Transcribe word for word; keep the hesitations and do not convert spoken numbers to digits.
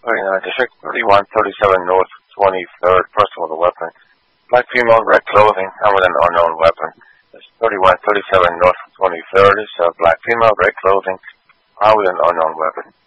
thirty-nine District, thirty-one thirty-seven North twenty-third, person with a weapon. Black female, red clothing, armed with an unknown weapon. It's thirty-one thirty-seven North twenty-third. It's a black female, red clothing, armed with an unknown weapon.